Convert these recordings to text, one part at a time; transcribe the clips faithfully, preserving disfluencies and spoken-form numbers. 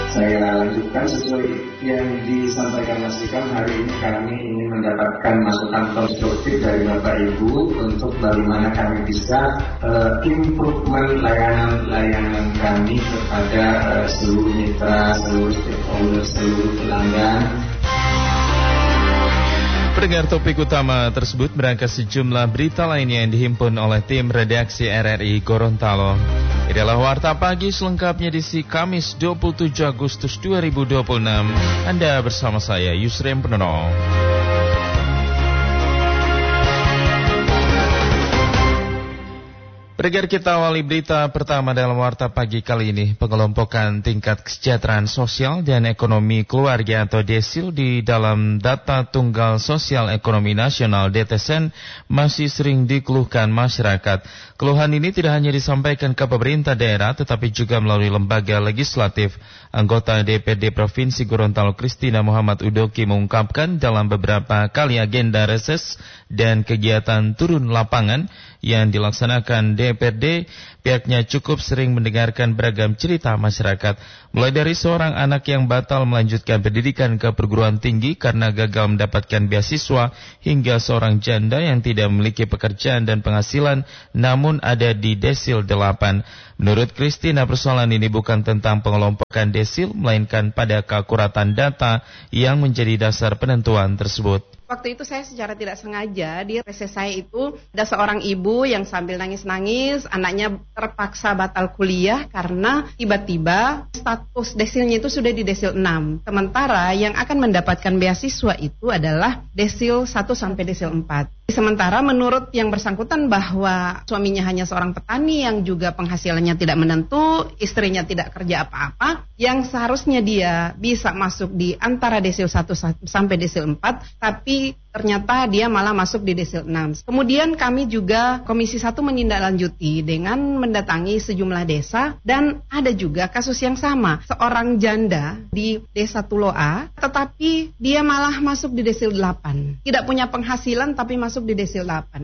Saya lanjutkan sesuai yang disampaikan Mas Ikam. Hari ini kami ingin mendapatkan masukan konstruktif dari Bapak Ibu untuk bagaimana kami bisa uh, improvement layanan-layanan kami kepada uh, seluruh mitra, seluruh stakeholder, seluruh pelanggan. Pendengar, topik utama tersebut berangkat sejumlah berita lainnya yang dihimpun oleh tim redaksi R R I Gorontalo. Inilah Warta Pagi selengkapnya di si Kamis dua puluh tujuh Agustus dua ribu dua puluh enam. Anda bersama saya Yusrem Penono. Pendengar, kita awali berita pertama dalam Warta Pagi kali ini. Pengelompokan tingkat kesejahteraan sosial dan ekonomi keluarga atau desil di dalam Data Tunggal Sosial Ekonomi Nasional D T S N masih sering dikeluhkan masyarakat. Keluhan ini tidak hanya disampaikan ke pemerintah daerah tetapi juga melalui lembaga legislatif. Anggota D P R D Provinsi Gorontalo Kristina Muhammad Udoki mengungkapkan dalam beberapa kali agenda reses dan kegiatan turun lapangan yang dilaksanakan D P R D, pihaknya cukup sering mendengarkan beragam cerita masyarakat. Mulai dari seorang anak yang batal melanjutkan pendidikan ke perguruan tinggi karena gagal mendapatkan beasiswa, hingga seorang janda yang tidak memiliki pekerjaan dan penghasilan namun ada di desil delapan. Menurut Kristina, persoalan ini bukan tentang pengelompokan desil, melainkan pada keakuratan data yang menjadi dasar penentuan tersebut. Waktu itu saya secara tidak sengaja di reses saya itu ada seorang ibu yang sambil nangis-nangis, anaknya terpaksa batal kuliah karena tiba-tiba status desilnya itu sudah di desil enam. Sementara yang akan mendapatkan beasiswa itu adalah desil satu sampai desil empat. Sementara menurut yang bersangkutan bahwa suaminya hanya seorang petani yang juga penghasilannya tidak menentu, istrinya tidak kerja apa-apa, yang seharusnya dia bisa masuk di antara desil satu sampai desil empat, tapi ternyata dia malah masuk di desil enam. Kemudian kami juga Komisi satu menindaklanjuti dengan mendatangi sejumlah desa, dan ada juga kasus yang sama. Seorang janda di desa Tuloa, tetapi dia malah masuk di desil delapan. Tidak punya penghasilan tapi masuk di desil delapan.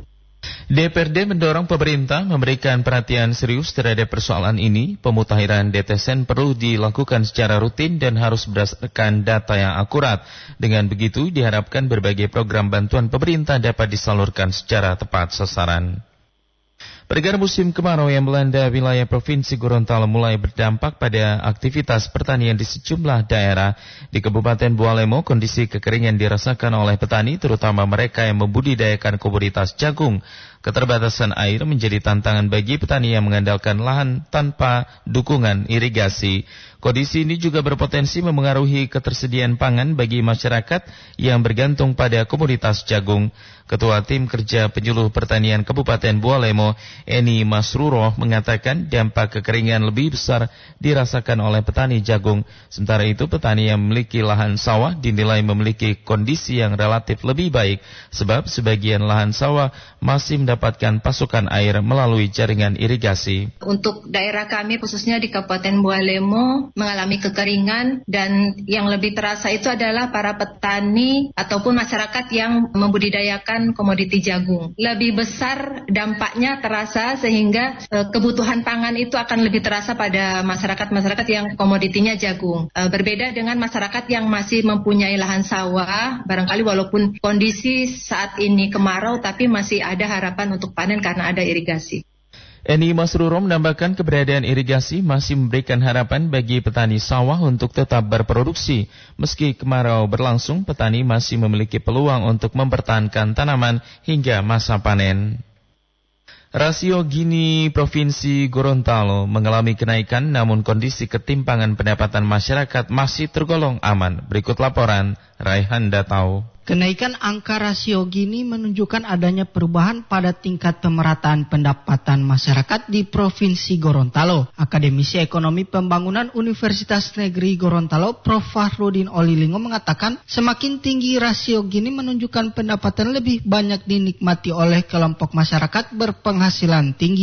D P R D mendorong pemerintah memberikan perhatian serius terhadap persoalan ini. Pemutakhiran D T S N perlu dilakukan secara rutin dan harus berdasarkan data yang akurat. Dengan begitu diharapkan berbagai program bantuan pemerintah dapat disalurkan secara tepat sasaran. Pendengar, musim kemarau yang melanda wilayah Provinsi Gorontalo mulai berdampak pada aktivitas pertanian di sejumlah daerah. Di Kabupaten Bualemo, kondisi kekeringan dirasakan oleh petani, terutama mereka yang membudidayakan komoditas jagung. Keterbatasan air menjadi tantangan bagi petani yang mengandalkan lahan tanpa dukungan irigasi. Kondisi ini juga berpotensi memengaruhi ketersediaan pangan bagi masyarakat yang bergantung pada komoditas jagung. Ketua Tim Kerja Penyuluh Pertanian Kabupaten Bualemo, Eni Masruroh, mengatakan dampak kekeringan lebih besar dirasakan oleh petani jagung. Sementara itu, petani yang memiliki lahan sawah dinilai memiliki kondisi yang relatif lebih baik, sebab sebagian lahan sawah masih mendapatkan pasokan air melalui jaringan irigasi. Untuk daerah kami, khususnya di Kabupaten Bualemo, mengalami kekeringan, dan yang lebih terasa itu adalah para petani ataupun masyarakat yang membudidayakan komoditi jagung. Lebih besar dampaknya terasa sehingga e, kebutuhan pangan itu akan lebih terasa pada masyarakat-masyarakat yang komoditinya jagung. E, berbeda dengan masyarakat yang masih mempunyai lahan sawah, barangkali walaupun kondisi saat ini kemarau tapi masih ada harapan untuk panen karena ada irigasi. Eni Masruro menambahkan keberadaan irigasi masih memberikan harapan bagi petani sawah untuk tetap berproduksi. Meski kemarau berlangsung, petani masih memiliki peluang untuk mempertahankan tanaman hingga masa panen. Rasio Gini Provinsi Gorontalo mengalami kenaikan, namun kondisi ketimpangan pendapatan masyarakat masih tergolong aman. Berikut laporan Raihan Datau. Kenaikan angka rasio Gini menunjukkan adanya perubahan pada tingkat pemerataan pendapatan masyarakat di Provinsi Gorontalo. Akademisi Ekonomi Pembangunan Universitas Negeri Gorontalo, Profesor Fahrudin Olilingo, mengatakan semakin tinggi rasio Gini menunjukkan pendapatan lebih banyak dinikmati oleh kelompok masyarakat berpenghasilan tinggi.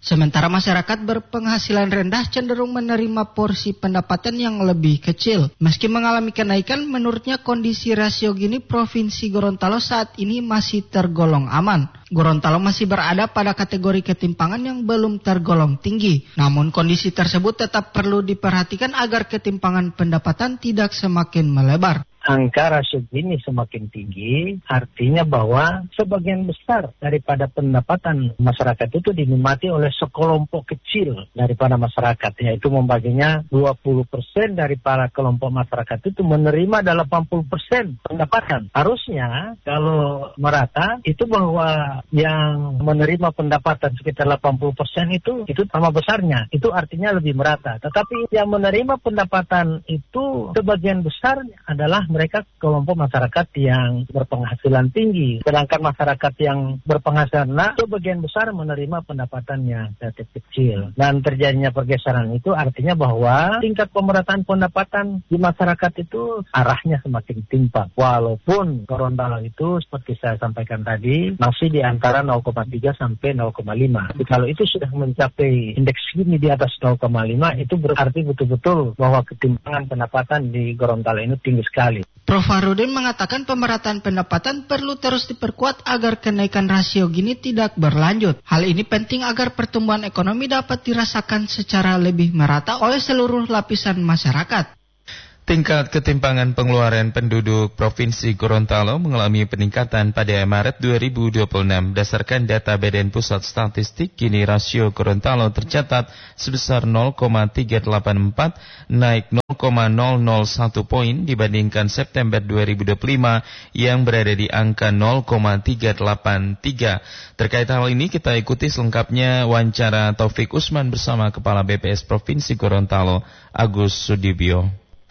Sementara masyarakat berpenghasilan rendah cenderung menerima porsi pendapatan yang lebih kecil. Meski mengalami kenaikan, menurutnya kondisi rasio Gini Provinsi Gorontalo saat ini masih tergolong aman. Gorontalo masih berada pada kategori ketimpangan yang belum tergolong tinggi. Namun kondisi tersebut tetap perlu diperhatikan agar ketimpangan pendapatan tidak semakin melebar. Angka rasio Gini semakin tinggi, artinya bahwa sebagian besar daripada pendapatan masyarakat itu dinikmati oleh sekelompok kecil daripada masyarakat, yaitu membaginya dua puluh persen daripada kelompok masyarakat itu menerima delapan puluh persen pendapatan. Harusnya kalau merata itu bahwa yang menerima pendapatan sekitar delapan puluh persen itu itu sama besarnya, itu artinya lebih merata. Tetapi yang menerima pendapatan itu sebagian besar adalah mereka kelompok masyarakat yang berpenghasilan tinggi. Sedangkan masyarakat yang berpenghasilan rendah, sebagian besar menerima pendapatan yang relatif kecil. Dan terjadinya pergeseran itu artinya bahwa tingkat pemerataan pendapatan di masyarakat itu arahnya semakin timpang. Walaupun Gorontalo itu seperti saya sampaikan tadi, masih di antara nol koma tiga sampai nol koma lima. Jadi kalau itu sudah mencapai indeks Gini di atas nol koma lima, itu berarti betul-betul bahwa ketimpangan pendapatan di Gorontalo ini tinggi sekali. Prof Farudin mengatakan pemerataan pendapatan perlu terus diperkuat agar kenaikan rasio Gini tidak berlanjut. Hal ini penting agar pertumbuhan ekonomi dapat dirasakan secara lebih merata oleh seluruh lapisan masyarakat. Tingkat ketimpangan pengeluaran penduduk Provinsi Gorontalo mengalami peningkatan pada Maret dua ribu dua puluh enam. Berdasarkan data Badan Pusat Statistik, kini rasio Gorontalo tercatat sebesar nol koma tiga delapan empat, naik nol koma nol nol satu poin dibandingkan September dua ribu dua puluh lima yang berada di angka nol koma tiga delapan tiga. Terkait hal ini kita ikuti selengkapnya wawancara Taufik Usman bersama Kepala B P S Provinsi Gorontalo, Agus Sudibyo.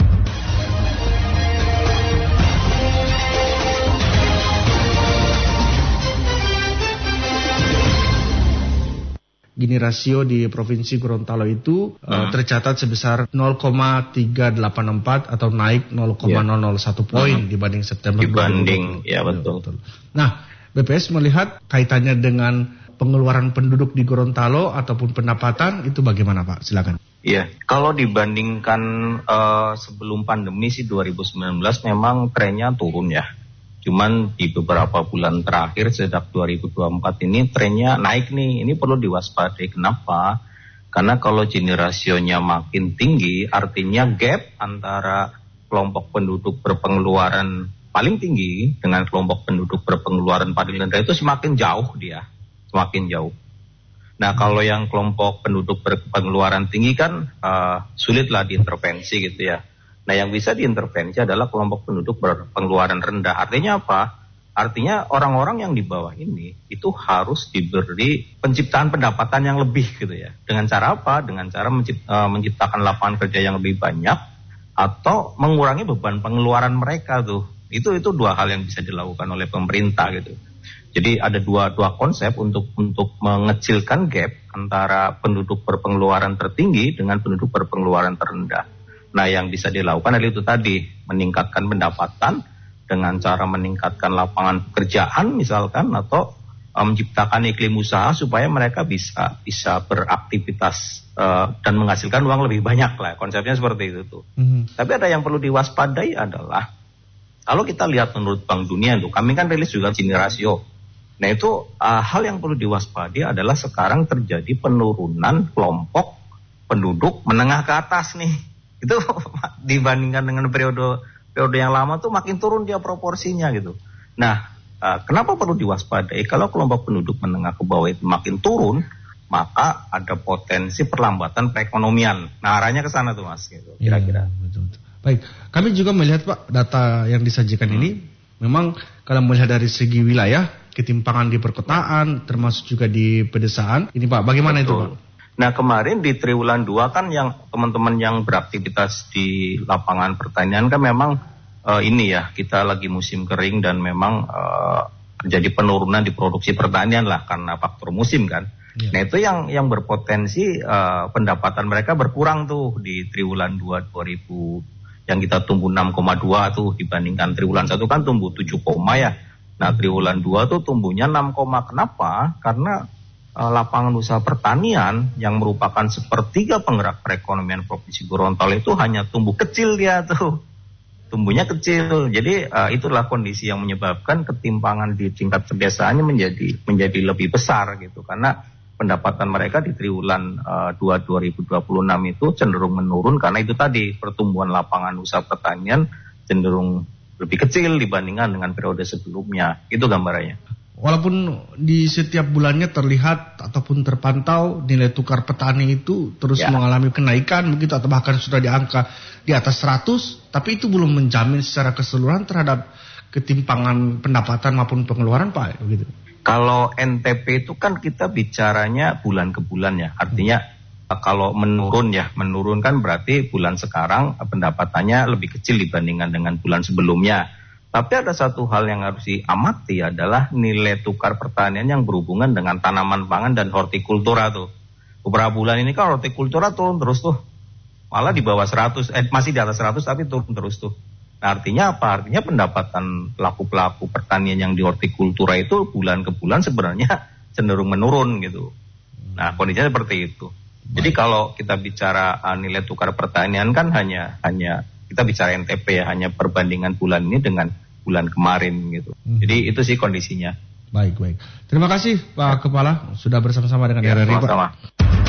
Gini rasio di Provinsi Gorontalo itu hmm. uh, tercatat sebesar nol koma tiga delapan empat atau naik nol koma nol nol satu poin hmm. dibanding September dibanding ya betul. betul. Nah, B P S melihat kaitannya dengan pengeluaran penduduk di Gorontalo ataupun pendapatan itu bagaimana Pak? Silakan. Iya, kalau dibandingkan uh, sebelum pandemi sih dua ribu sembilan belas memang trennya turun ya. Cuman di beberapa bulan terakhir sejak dua ribu dua puluh empat ini trennya naik nih. Ini perlu diwaspadai. Kenapa? Karena kalau Gini rasionya makin tinggi, artinya gap antara kelompok penduduk berpengeluaran paling tinggi dengan kelompok penduduk berpengeluaran paling rendah itu semakin jauh dia, semakin jauh. Nah kalau yang kelompok penduduk berpengeluaran tinggi kan uh, sulitlah diintervensi gitu ya. Nah yang bisa diintervensi adalah kelompok penduduk berpengeluaran rendah. Artinya apa? Artinya orang-orang yang di bawah ini itu harus diberi penciptaan pendapatan yang lebih gitu ya. Dengan cara apa? Dengan cara mencipt, uh, menciptakan lapangan kerja yang lebih banyak atau mengurangi beban pengeluaran mereka tuh. Itu itu dua hal yang bisa dilakukan oleh pemerintah gitu. Jadi ada dua dua konsep untuk untuk mengecilkan gap antara penduduk berpengeluaran tertinggi dengan penduduk berpengeluaran terendah. Nah yang bisa dilakukan adalah itu tadi, meningkatkan pendapatan dengan cara meningkatkan lapangan pekerjaan misalkan atau uh, menciptakan iklim usaha supaya mereka bisa bisa beraktivitas uh, dan menghasilkan uang lebih banyak lah. Konsepnya seperti itu tuh. Mm-hmm. Tapi ada yang perlu diwaspadai adalah kalau kita lihat menurut Bank Dunia tuh, kami kan rilis juga Gini rasio. Nah itu uh, hal yang perlu diwaspadai adalah sekarang terjadi penurunan kelompok penduduk menengah ke atas nih. Itu dibandingkan dengan periode periode yang lama tuh makin turun dia proporsinya gitu. Nah, uh, kenapa perlu diwaspadai? Kalau kelompok penduduk menengah ke bawah itu makin turun, maka ada potensi perlambatan perekonomian. Nah, arahnya ke sana tuh Mas gitu. Kira-kira. Ya, betul, betul. Baik, kami juga melihat Pak data yang disajikan hmm. ini memang kalau melihat dari segi wilayah, ketimpangan di perkotaan termasuk juga di pedesaan. Ini Pak, bagaimana betul. Itu Pak? Nah kemarin di triwulan dua kan yang teman-teman yang beraktivitas di lapangan pertanian kan memang uh, ini ya kita lagi musim kering dan memang uh, terjadi penurunan di produksi pertanian lah karena faktor musim kan. Ya. Nah itu yang yang berpotensi uh, pendapatan mereka berkurang tuh di triwulan dua dua ribu yang kita tumbuh enam koma dua tuh dibandingkan triwulan satu kan tumbuh tujuh, ya. Nah triwulan dua tuh tumbuhnya enam, kenapa? Karena uh, lapangan usaha pertanian yang merupakan sepertiga penggerak perekonomian Provinsi Gorontalo itu hanya tumbuh kecil dia tuh. Tumbuhnya kecil. Jadi uh, itulah kondisi yang menyebabkan ketimpangan di tingkat perdesaannya menjadi menjadi lebih besar gitu. Karena pendapatan mereka di triwulan uh, dua ribu dua puluh enam itu cenderung menurun karena itu tadi pertumbuhan lapangan usaha pertanian cenderung lebih kecil dibandingkan dengan periode sebelumnya. Itu gambarannya. Walaupun di setiap bulannya terlihat ataupun terpantau nilai tukar petani itu terus ya. mengalami kenaikan begitu atau bahkan sudah di angka di atas seratus, tapi itu belum menjamin secara keseluruhan terhadap ketimpangan pendapatan maupun pengeluaran Pak begitu. Kalau N T P itu kan kita bicaranya bulan ke bulan ya, artinya hmm. kalau menurun ya, menurun kan berarti bulan sekarang pendapatannya lebih kecil dibandingkan dengan bulan sebelumnya. Tapi ada satu hal yang harus diamati adalah nilai tukar pertanian yang berhubungan dengan tanaman pangan dan hortikultura tuh. Beberapa bulan ini kan hortikultura turun terus tuh. Malah di bawah seratus, eh, masih di atas seratus tapi turun terus tuh. Nah, artinya apa? Artinya pendapatan pelaku-pelaku pertanian yang di hortikultura itu bulan ke bulan sebenarnya cenderung menurun gitu. Nah, kondisinya seperti itu. Jadi kalau kita bicara uh, nilai tukar pertanian kan hanya hanya kita bicara N T P ya, hanya perbandingan bulan ini dengan bulan kemarin gitu. Hmm. Jadi itu sih kondisinya. Baik, baik. Terima kasih Pak ya. Kepala sudah bersama-sama dengan ya, R R I Pak.